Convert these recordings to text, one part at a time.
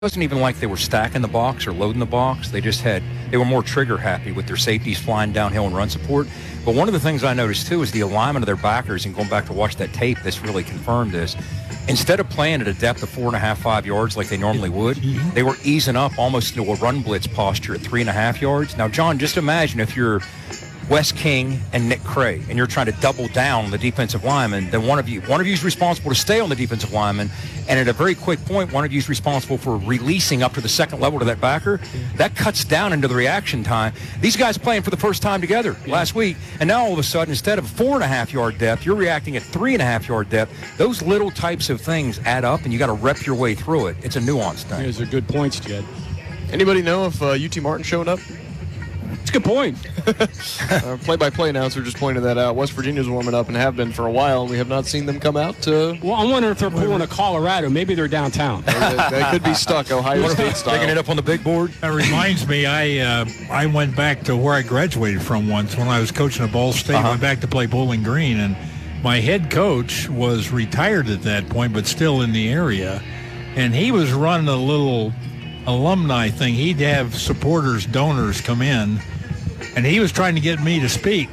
wasn't even like they were stacking the box or loading the box. They were more trigger happy with their safeties flying downhill and run support. But one of the things I noticed too is the alignment of their backers, and going back to watch that tape, this really confirmed this. Instead of playing at a depth of 4.5, 5 yards like they normally would, they were easing up almost into a run blitz posture at 3.5 yards. Now, John, just imagine if you're Wes King and Nick Cray, and you're trying to double down on the defensive lineman, then one of you is responsible to stay on the defensive lineman, and at a very quick point, one of you is responsible for releasing up to the second level to that backer. That cuts down into the reaction time. These guys playing for the first time together last week, and now all of a sudden, instead of 4.5 yard depth, you're reacting at 3.5 yard depth. Those little types of things add up, and you got to rep your way through it. It's a nuanced thing. Those are good points, Jed. Anybody know if UT Martin showed up? It's a good point. Play-by-play announcer just pointed that out. West Virginia's warming up and have been for a while, and we have not seen them come out. Well, I'm wondering if they're pulling to Colorado. Maybe they're downtown. They could be stuck Ohio State style. Picking it up on the big board. That reminds me, I went back to where I graduated from once when I was coaching at Ball State. I went back to play Bowling Green, and my head coach was retired at that point, but still in the area, and he was running a little alumni thing. He'd have supporters, donors come in, and he was trying to get me to speak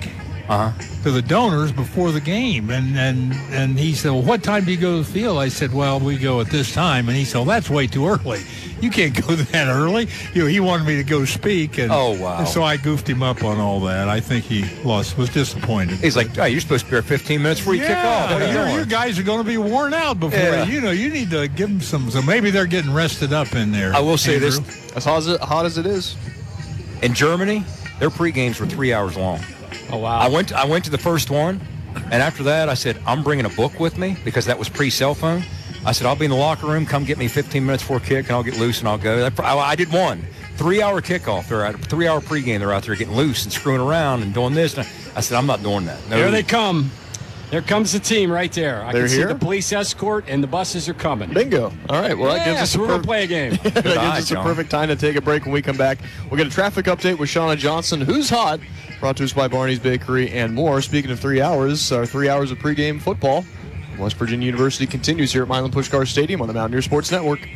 to the donors before the game. And he said, well, what time do you go to the field? I said, well, we go at this time. And he said, well, that's way too early. You can't go that early. He wanted me to go speak. And, oh, wow. And so I goofed him up on all that. I think he was disappointed. He's like, you're supposed to be here 15 minutes before you kick off. Your guys are going to be worn out before. You need to give them some. So maybe they're getting rested up in there. I will say Andrew. this. As hot as it is. In Germany, their pre-games were 3 hours long. Oh, wow. I went to the first one, and after that, I said, I'm bringing a book with me because that was pre-cell phone. I said, I'll be in the locker room. Come get me 15 minutes before kick, and I'll get loose, and I'll go. I did one. 3 hour kickoff. They're at a 3 hour pregame. They're out there getting loose and screwing around and doing this. And I said, I'm not doing that. No. Here they come. There comes the team right there. I can see here? the police escort, and the buses are coming. Bingo. All right. Well, that gives us we're going to play a game. that gives us a perfect time to take a break. When we come back, we'll get a traffic update with Shauna Johnson, who's hot, brought to us by Barney's Bakery and more. Speaking of 3 hours, our 3 hours of pregame football, West Virginia University continues here at Milan Puskar Stadium on the Mountaineer Sports Network.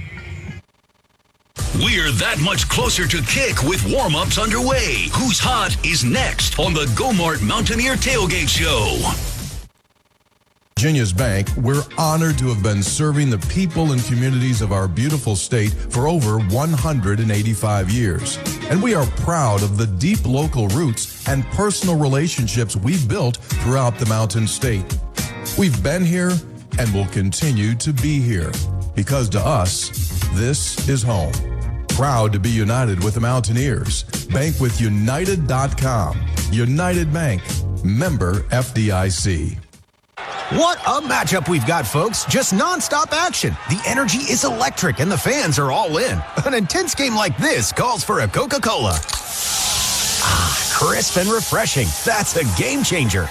We're that much closer to kick with warm-ups underway. Who's Hot is next on the Go-Mart Mountaineer Tailgate Show. Virginia's Bank, we're honored to have been serving the people and communities of our beautiful state for over 185 years. And we are proud of the deep local roots and personal relationships we've built throughout the Mountain State. We've been here and will continue to be here because to us, this is home. Proud to be united with the Mountaineers. Bank with United.com. United Bank. Member FDIC. What a matchup we've got, folks. Just nonstop action. The energy is electric and the fans are all in. An intense game like this calls for a Coca-Cola. Crisp and refreshing. That's a game changer.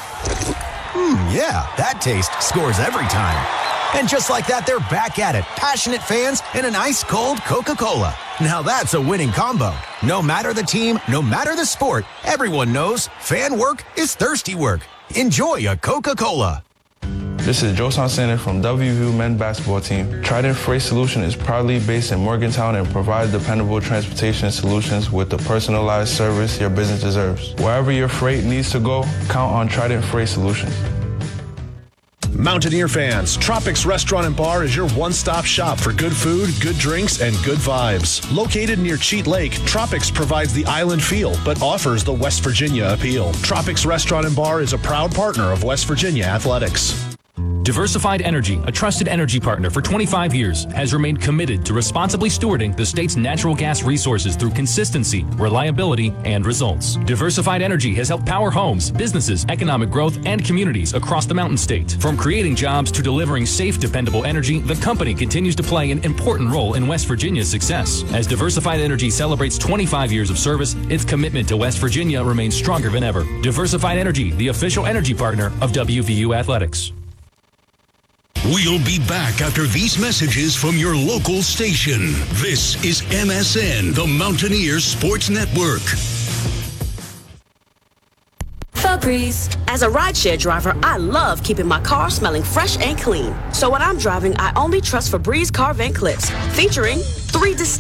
Yeah, that taste scores every time. And just like that, they're back at it. Passionate fans and an ice-cold Coca-Cola. Now that's a winning combo. No matter the team, no matter the sport, everyone knows fan work is thirsty work. Enjoy a Coca-Cola. This is Josan Sender from WVU men's basketball team. Trident Freight Solution is proudly based in Morgantown and provides dependable transportation solutions with the personalized service your business deserves. Wherever your freight needs to go, count on Trident Freight Solutions. Mountaineer fans, Tropics Restaurant and Bar is your one-stop shop for good food, good drinks, and good vibes. Located near Cheat Lake, Tropics provides the island feel, but offers the West Virginia appeal. Tropics Restaurant and Bar is a proud partner of West Virginia Athletics. Diversified Energy, a trusted energy partner for 25 years, has remained committed to responsibly stewarding the state's natural gas resources through consistency, reliability, and results. Diversified Energy has helped power homes, businesses, economic growth, and communities across the Mountain State. From creating jobs to delivering safe, dependable energy, the company continues to play an important role in West Virginia's success. As Diversified Energy celebrates 25 years of service, its commitment to West Virginia remains stronger than ever. Diversified Energy, the official energy partner of WVU Athletics. We'll be back after these messages from your local station. This is MSN, the Mountaineer Sports Network. Febreze. As a rideshare driver, I love keeping my car smelling fresh and clean. So when I'm driving, I only trust Febreze car vent clips, featuring 3 3 distinct